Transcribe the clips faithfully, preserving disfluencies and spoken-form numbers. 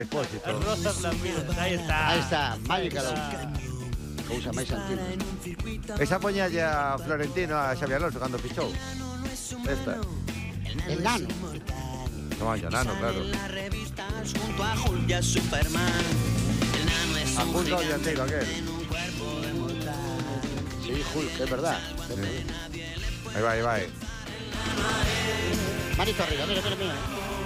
Expósito. As rosas lambidas, aí está. Aí está, Magic Alonso. Cousa máis antiga. Esa poña ya Florentino a Xabi Alonso cando fichou. Esta. El nano. No, ya nano, claro. Junto a Hulk y a Superman. El nano es A un punto gigante diantero aquel. en un cuerpo de mortal. Sí, Hulk, es verdad. Ahí va, ahí va. Manito arriba, mira, mira, mira.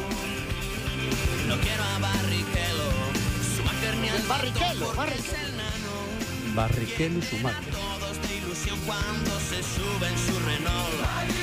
No quiero a Barrichello. Schumacher ni al Barrichello, porque Barrichello. es el nano. Barrichello y Schumacher. Todos de ilusión cuando se sube en su Renault.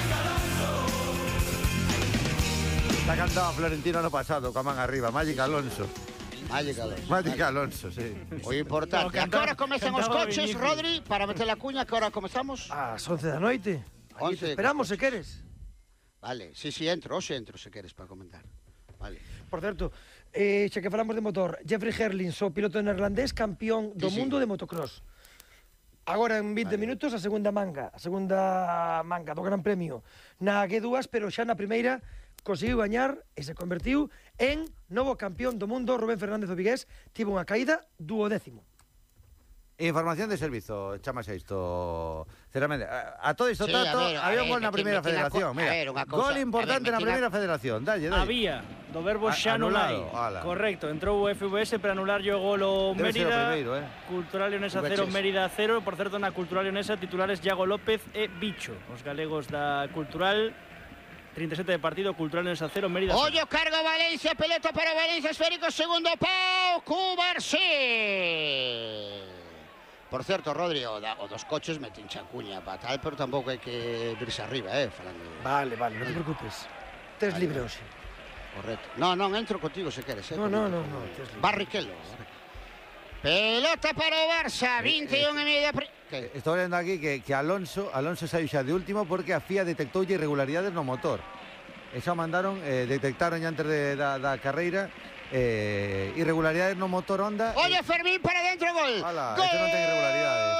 Está cantado Florentino ano pasado, con a man arriba. Magic Alonso. Magic Alonso. Magic Alonso, sí. O importante. No, A que cantaba- hora comezan os cantaba coches, Vinicius. Rodri? Para meter la cuña, a que hora comezamos? Ás once da noite. Aquí once. te esperamos, se queres. Vale, sí, sí, entro, hoxe entro, se queres, para comentar. Vale. Por certo, eh, xa que falamos de motor, Jeffrey Herlings, o piloto neerlandés, campeón do Sí, sí. mundo de motocross. Agora en vinte Vale. minutos a segunda manga, a segunda manga do Gran Premio na G dúas, pero xa na primeira conseguiu gañar e se convertiu en novo campeón do mundo. Rubén Fernández o vigués tivo unha caída duodécimo. Información de servizo, chamase isto. Sinceramente, a, a todo isto Sí, tato, a ver, a había un ver, gol na que primeira me tiene a co- federación. a Mira, ver, unha cousa, gol importante a ver, me na tiene a- primeira federación. Dalle, dalle. Había, do verbo A- xa non hai. anulado, ala. Correcto, entrou o F V S para anular o gol o Debe ser o Mérida. primeiro, eh. Cultural Leonesa V H S. cero, Mérida cero. Por certo, na Cultural Leonesa, titulares Iago López e Bicho. Os galegos da Cultural, trinta e sete de partido, Cultural Leonesa cero, Mérida cero. Ollo, carga Valencia, pelota para Valencia, esférico, segundo pau, Cubarsí. Por certo, Rodri, o, da, o dos coches meten chacuña para tal, pero tampouco hai que virse arriba, eh, falando. Vale, vale, non te preocupes. Tes Vale, libre vale. hoxe. Correcto. No, non, entro contigo se queres, eh. No, no, contigo. no, no, tes libre. Barrichello. Pelota para o Barça, vinte e un e media. Pre... Que? Estou lendo aquí que, que Alonso Alonso saiu xa de último porque a F I A detectoulle irregularidades no motor. E xa mandaron, eh, detectaron antes de, da, da carreira eh, irregularidades no motor Honda. Oye, Fermín para dentro, gol. Ala, Gol. este non ten irregularidades.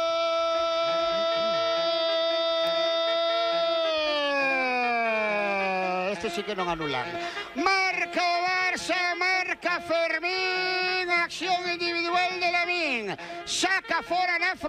Este sí que non anulan. Marca o Barça, marca Fermín, acción individual de Lamín. Saca fora na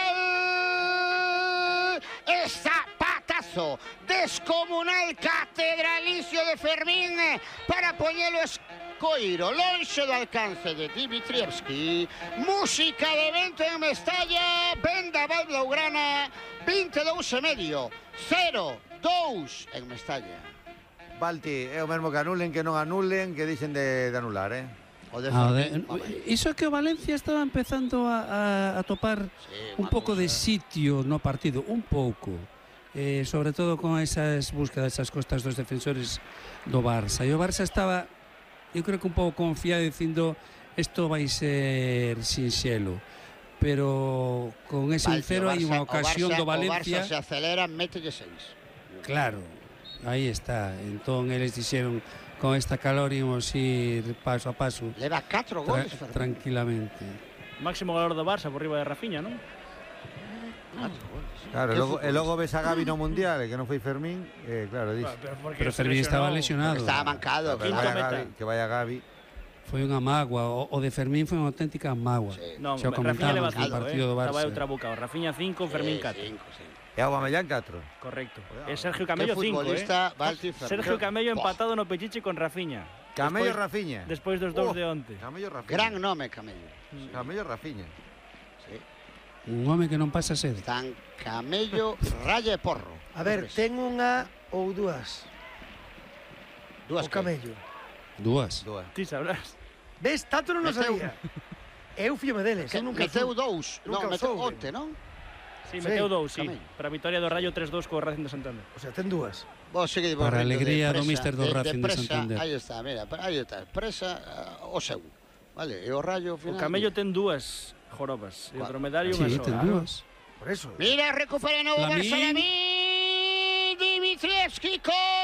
frontal. Está patazo descomunal, catedralicio de Fermín para poñelo escoiro lonxe do alcance de Dimitrievski. Música de vento en Mestalla, Vendaval Blaugrana, vinte e dous e medio, cero dous en Mestalla. Balti, é o mesmo que anulen, que non anulen, que dixen de, de anular, eh? O de Ah, Fermín, de- home. iso é que o Valencia estaba empezando a, a, a topar Sí, un unha pouco de cousa. sitio no partido, un pouco. Eh, sobre todo con esas búsquedas, esas costas dos defensores do Barça. E o Barça estaba, eu creo que un pouco confiado dicindo isto vai ser sinxelo. Pero con ese un Vale, cero o hai Barça- unha ocasión o Barça- do Valencia. O Barça se acelera, mételle seis. Claro, aí está. Entón eles dixeron con esta calor ímos ir paso a paso Leva catro tra goles, Fermín. tranquilamente. Máximo goleador do Barça por riba de Rafinha, non? Catro goles. Claro, e Que logo, e futbolista. logo ves a Gavi no Mundial, e que non foi Fermín, eh, claro, dis. Pero Fermín estaba lesionado. Estaba mancado. Que Quinto vaya meta. Gavi, que vaya Gavi. Foi unha mágoa, o, o de Fermín foi unha auténtica mágoa. Sí. Non, Xa o Rafinha leva comentamos no cinco, partido eh? do Barça. Estaba outra bucao. Rafinha cinco, Fermín Sí, catro. cinco, sí. E Aubameyang catro. Correcto. E Sergio Que Camello cinco, eh? futbolista, Balti, Fermín. Sergio Camello Buah, empatado no Pechichi con Rafinha. Camello Despois- Rafiña. Despois dos dous Oh, de onte. Camello Rafiña. Gran nome, Camello. Camello Rafiña. Sí. Un home que non pasa a ser. Están Camello, Raya e Porro. A ver, Os tres. ten unha ou dúas. Dúas O que- camello. Dúas. Dúas. Ti sabrás. Ves, tanto non o Meteu- sabía. Eu fíome deles, Que eu nunca meteu sou. dous. Nunca Non, o meteu souben. onte, non? Sí, Sí, meteu dous, sí. Camello. Para a vitoria do Rayo tres dous co Racing de Santander. O sea, ten dúas. Vos seguide vos Para rindo alegría de do presa, míster do de- Racing de presa, Santander. Aí está, mira, aí está. Presa uh, o seu. Vale, e o Rayo O final. Camello ten dúas jorobas. E o Cuatro. dromedario Sí, unha ten soa. dúas. Por eso. Mira, recupera novo Lamín. Barça Lamín. Dimitrievski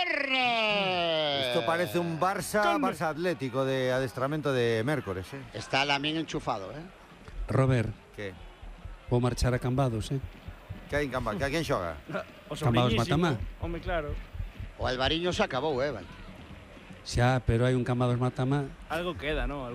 corre. Isto parece un Barça, Barça Atlético de adestramento de mércores, eh? Está Lamín enchufado, eh? Robert, Que? vou marchar a Cambados, eh? Que hai en Camba? Que a quen xoga? O Cambados sobriñísimo. Matamá. Home, claro. O Alvariño se acabou, eh, Val. Xa, pero hai un camados mata má. Algo queda, ¿no?